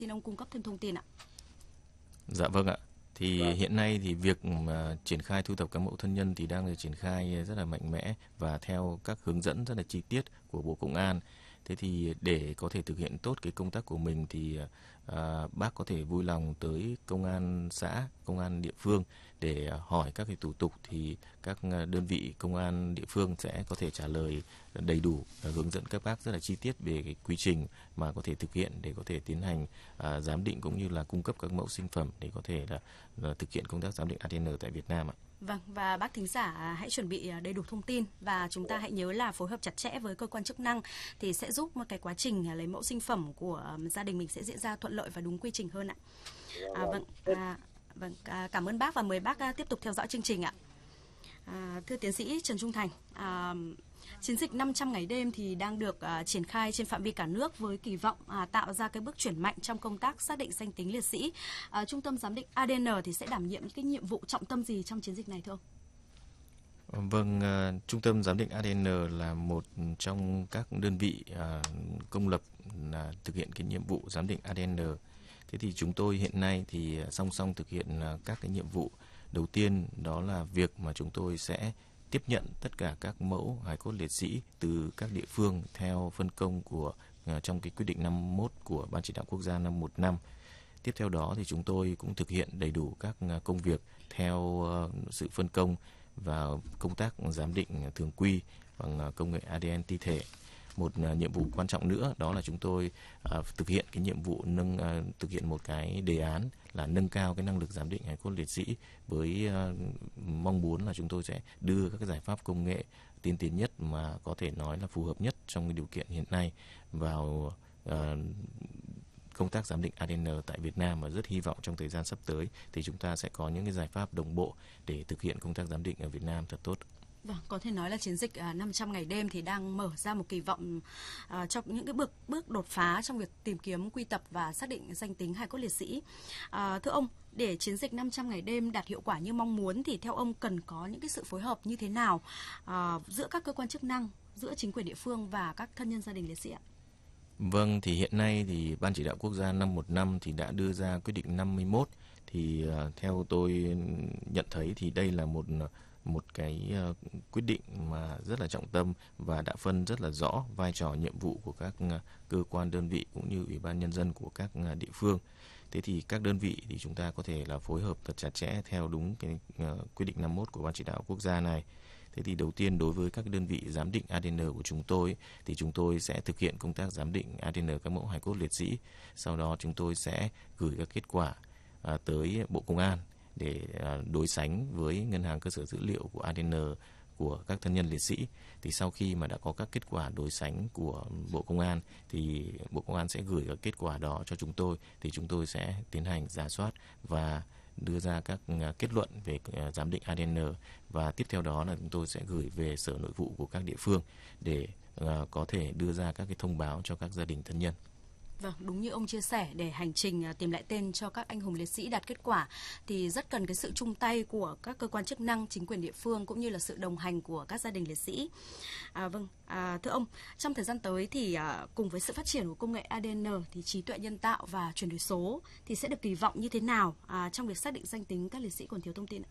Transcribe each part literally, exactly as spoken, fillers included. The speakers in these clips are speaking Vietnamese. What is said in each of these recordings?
Xin ông cung cấp thêm thông tin ạ. Dạ vâng ạ. Thì hiện nay thì việc mà triển khai thu thập các mẫu thân nhân thì đang được triển khai rất là mạnh mẽ và theo các hướng dẫn rất là chi tiết của Bộ Công an. Thế thì để có thể thực hiện tốt cái công tác của mình thì à, bác có thể vui lòng tới công an xã, công an địa phương để hỏi các cái thủ tục, thì các đơn vị công an địa phương sẽ có thể trả lời đầy đủ, hướng dẫn các bác rất là chi tiết về cái quy trình mà có thể thực hiện để có thể tiến hành à, giám định cũng như là cung cấp các mẫu sinh phẩm để có thể là, là thực hiện công tác giám định a đê en tại Việt Nam ạ. Vâng, và bác thính giả hãy chuẩn bị đầy đủ thông tin và chúng ta hãy nhớ là phối hợp chặt chẽ với cơ quan chức năng thì sẽ giúp cái quá trình lấy mẫu sinh phẩm của gia đình mình sẽ diễn ra thuận lợi và đúng quy trình hơn ạ. À, vâng, à, vâng, à, cảm ơn bác và mời bác tiếp tục theo dõi chương trình ạ. À, thưa tiến sĩ Trần Trung Thành, à, chiến dịch năm trăm ngày đêm thì đang được uh, triển khai trên phạm vi cả nước với kỳ vọng uh, tạo ra cái bước chuyển mạnh trong công tác xác định danh tính liệt sĩ. Uh, Trung tâm giám định a đê en thì sẽ đảm nhiệm những cái nhiệm vụ trọng tâm gì trong chiến dịch này thưa ông? Vâng, uh, Trung tâm giám định a đê en là một trong các đơn vị uh, công lập là thực hiện cái nhiệm vụ giám định a đê en. Thế thì chúng tôi hiện nay thì song song thực hiện uh, các cái nhiệm vụ. Đầu tiên đó là việc mà chúng tôi sẽ tiếp nhận tất cả các mẫu hài cốt liệt sĩ từ các địa phương theo phân công của uh, trong cái quyết định năm mốt của Ban Chỉ đạo Quốc gia năm một năm. Tiếp theo đó thì chúng tôi cũng thực hiện đầy đủ các uh, công việc theo uh, sự phân công và công tác giám định thường quy bằng uh, công nghệ a đê en ti thể. Một uh, nhiệm vụ quan trọng nữa đó là chúng tôi uh, thực hiện cái nhiệm vụ nâng uh, thực hiện một cái đề án là nâng cao cái năng lực giám định hài cốt liệt sĩ với uh, mong muốn là chúng tôi sẽ đưa các cái giải pháp công nghệ tiên tiến nhất mà có thể nói là phù hợp nhất trong cái điều kiện hiện nay vào uh, công tác giám định a đê en tại Việt Nam, và rất hy vọng trong thời gian sắp tới thì chúng ta sẽ có những cái giải pháp đồng bộ để thực hiện công tác giám định ở Việt Nam thật tốt. Vâng, có thể nói là chiến dịch năm trăm ngày đêm thì đang mở ra một kỳ vọng uh, trong những cái bước bước đột phá trong việc tìm kiếm, quy tập và xác định danh tính hài cốt liệt sĩ. Uh, thưa ông, để chiến dịch năm trăm ngày đêm đạt hiệu quả như mong muốn thì theo ông cần có những cái sự phối hợp như thế nào uh, giữa các cơ quan chức năng, giữa chính quyền địa phương và các thân nhân gia đình liệt sĩ ạ? Vâng, thì hiện nay thì Ban Chỉ đạo Quốc gia năm một năm thì đã đưa ra quyết định năm mươi mốt, thì uh, theo tôi nhận thấy thì đây là một một cái uh, quyết định mà rất là trọng tâm và đã phân rất là rõ vai trò nhiệm vụ của các uh, cơ quan đơn vị cũng như Ủy ban Nhân dân của các uh, địa phương. Thế thì các đơn vị thì chúng ta có thể là phối hợp thật chặt chẽ theo đúng cái uh, quyết định năm mốt của Ban Chỉ đạo Quốc gia này. Thế thì đầu tiên đối với các đơn vị giám định a đê en của chúng tôi thì chúng tôi sẽ thực hiện công tác giám định a đê en các mẫu hài cốt liệt sĩ. Sau đó chúng tôi sẽ gửi các kết quả à, tới Bộ Công an để à, đối sánh với ngân hàng cơ sở dữ liệu của a đê en của các thân nhân liệt sĩ. Thì sau khi mà đã có các kết quả đối sánh của Bộ Công an thì Bộ Công an sẽ gửi các kết quả đó cho chúng tôi, thì chúng tôi sẽ tiến hành rà soát và đưa ra các kết luận về giám định a đê en, và tiếp theo đó là chúng tôi sẽ gửi về Sở Nội vụ của các địa phương để uh, có thể đưa ra các cái thông báo cho các gia đình thân nhân. Vâng, đúng như ông chia sẻ, để hành trình tìm lại tên cho các anh hùng liệt sĩ đạt kết quả thì rất cần cái sự chung tay của các cơ quan chức năng, chính quyền địa phương cũng như là sự đồng hành của các gia đình liệt sĩ. À, vâng, à, thưa ông, trong thời gian tới thì à, cùng với sự phát triển của công nghệ a đê en thì trí tuệ nhân tạo và chuyển đổi số thì sẽ được kỳ vọng như thế nào à, trong việc xác định danh tính các liệt sĩ còn thiếu thông tin ạ?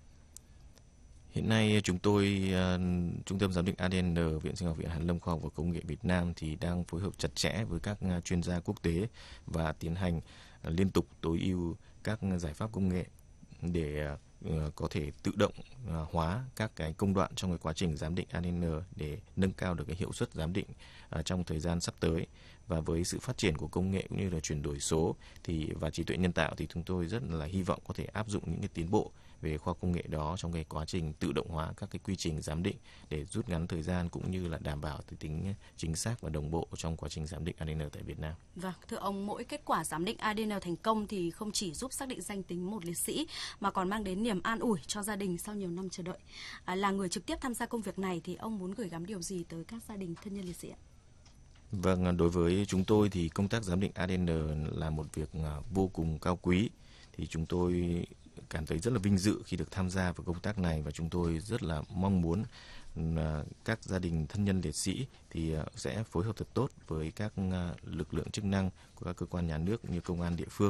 Hiện nay chúng tôi, uh, Trung tâm giám định a đê en, Viện Sinh học Viện Hàn lâm Khoa học và Công nghệ Việt Nam thì đang phối hợp chặt chẽ với các uh, chuyên gia quốc tế và tiến hành uh, liên tục tối ưu các uh, giải pháp công nghệ để uh, có thể tự động uh, hóa các cái công đoạn trong cái quá trình giám định a đê en để nâng cao được cái hiệu suất giám định uh, trong thời gian sắp tới. Và với sự phát triển của công nghệ cũng như là chuyển đổi số thì và trí tuệ nhân tạo thì chúng tôi rất là hy vọng có thể áp dụng những cái tiến bộ về khoa công nghệ đó trong cái quá trình tự động hóa các cái quy trình giám định để rút ngắn thời gian cũng như là đảm bảo tính chính xác và đồng bộ trong quá trình giám định a đê en tại Việt Nam. Vâng, thưa ông, mỗi kết quả giám định a đê en thành công thì không chỉ giúp xác định danh tính một liệt sĩ mà còn mang đến niềm an ủi cho gia đình sau nhiều năm chờ đợi. À, là người trực tiếp tham gia công việc này thì ông muốn gửi gắm điều gì tới các gia đình thân nhân liệt sĩ ạ? Vâng, đối với chúng tôi thì công tác giám định a đê en là một việc vô cùng cao quý. Thì chúng tôi cảm thấy rất là vinh dự khi được tham gia vào công tác này, và chúng tôi rất là mong muốn các gia đình thân nhân liệt sĩ thì sẽ phối hợp thật tốt với các lực lượng chức năng của các cơ quan nhà nước như công an địa phương